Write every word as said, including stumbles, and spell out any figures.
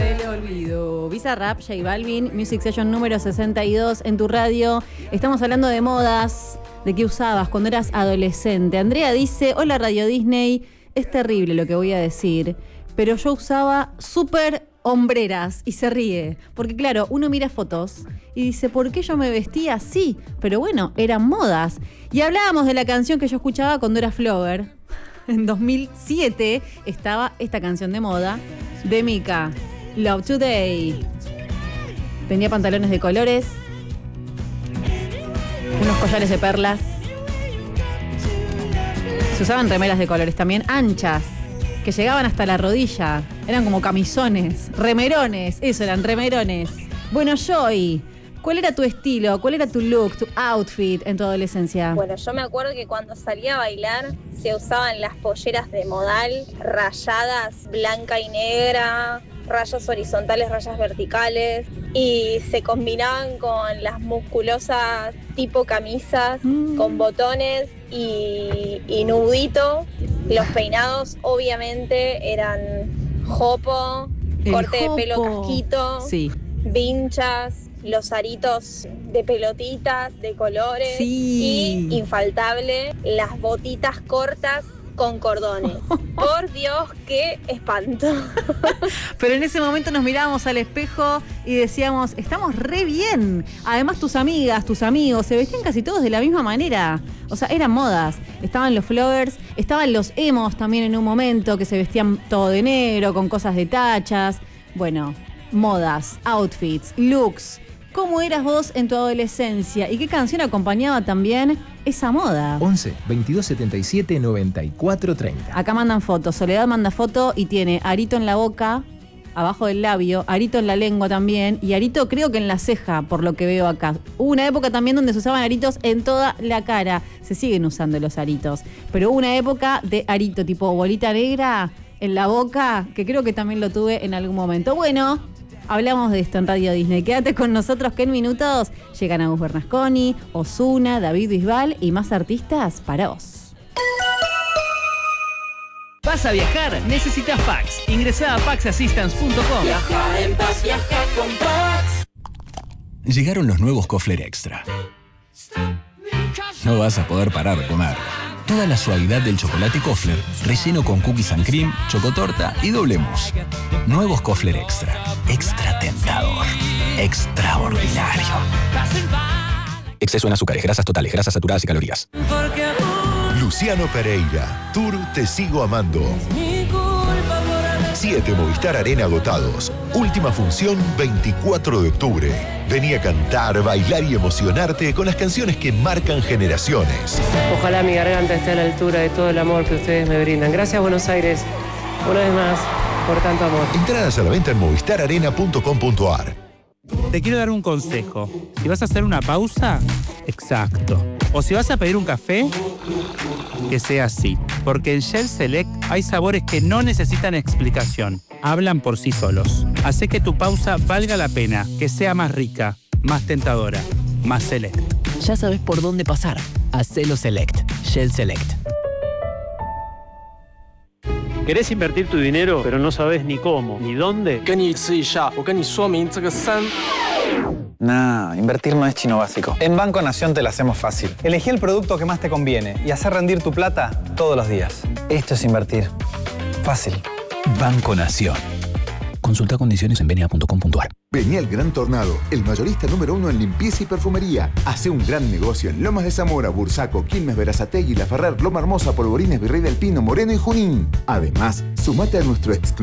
del olvido. Bizarrap, J Balvin, Music Session número sesenta y dos en tu radio. Estamos hablando de modas, de qué usabas cuando eras adolescente. Andrea dice, hola Radio Disney, es terrible lo que voy a decir, pero yo usaba súper hombreras y se ríe. Porque claro, uno mira fotos y dice, ¿por qué yo me vestía así? Pero bueno, eran modas. Y hablábamos de la canción que yo escuchaba cuando era flogger. En dos mil siete estaba esta canción de moda de Mika, Love Today. Tenía pantalones de colores, unos collares de perlas. Se usaban remeras de colores también, anchas, que llegaban hasta la rodilla. Eran como camisones, remerones, eso eran remerones. Bueno, Joy, ¿cuál era tu estilo? ¿Cuál era tu look, tu outfit en tu adolescencia? Bueno, yo me acuerdo que cuando salía a bailar se usaban las polleras de modal rayadas, blanca y negra, rayas horizontales, rayas verticales, y se combinaban con las musculosas tipo camisas, mm. con botones y, y nudito. Los peinados obviamente eran jopo, El corte jopo. de pelo casquito, Sí. vinchas, los aritos de pelotitas, de colores, Sí. y infaltable, las botitas cortas con cordones. Por Dios, qué espanto. Pero en ese momento nos mirábamos al espejo y decíamos, estamos re bien. Además, tus amigas, tus amigos, se vestían casi todos de la misma manera. O sea, eran modas. Estaban los floggers, estaban los emos también en un momento, que se vestían todo de negro, con cosas de tachas. Bueno, modas, outfits, looks. ¿Cómo eras vos en tu adolescencia? ¿Y qué canción acompañaba también esa moda? once, veintidós, setenta y siete, noventa y cuatro, treinta. Acá mandan fotos. Soledad manda foto y tiene arito en la boca, abajo del labio, arito en la lengua también, y arito creo que en la ceja, por lo que veo acá. Hubo una época también donde se usaban aritos en toda la cara. Se siguen usando los aritos. Pero hubo una época de arito tipo bolita negra en la boca, que creo que también lo tuve en algún momento. Bueno, hablamos de esto en Radio Disney. Quédate con nosotros que en minutos llegan Agus Bernasconi, Ozuna, David Bisbal y más artistas para vos. ¿Vas a viajar? Necesitas Pax. Ingresá a pax assistance punto com. Viaja en paz, viaja con Pax. Llegaron los nuevos Kofler Extra. No vas a poder parar de comer. Toda la suavidad del chocolate Kofler, relleno con cookies and cream, chocotorta y doble mousse. Nuevos Kofler Extra. Extra tentador. Extraordinario. Exceso en azúcares, grasas totales, grasas saturadas y calorías. Luciano Pereira, Tour Te Sigo Amando. Siete Movistar Arena agotados. Última función veinticuatro de octubre. Vení a cantar, bailar y emocionarte con las canciones que marcan generaciones. Ojalá mi garganta esté a la altura de todo el amor que ustedes me brindan. Gracias, Buenos Aires, una vez más, por tanto amor. Entradas a la venta en movistar arena punto com punto ar. Te quiero dar un consejo. Si vas a hacer una pausa, exacto. O si vas a pedir un café, que sea así. Porque en Shell Select hay sabores que no necesitan explicación. Hablan por sí solos. Hace que tu pausa valga la pena, que sea más rica, más tentadora, más Select. Ya sabes por dónde pasar. Hacelo Select. Shell Select. ¿Querés invertir tu dinero, pero no sabes ni cómo, ni dónde? Nah, invertir no es chino básico. En Banco Nación te la hacemos fácil. Elegí el producto que más te conviene y hacer rendir tu plata todos los días. Esto es invertir. Fácil. Banco Nación. Consulta condiciones en b n a punto com punto ar. Vení al Gran Tornado, el mayorista número uno en limpieza y perfumería. Hace un gran negocio en Lomas de Zamora, Bursaco, Quilmes, Berazategui, La Ferrer, Loma Hermosa, Polvorines, Virrey del Pino, Moreno y Junín. Además, sumate a nuestro exclusivo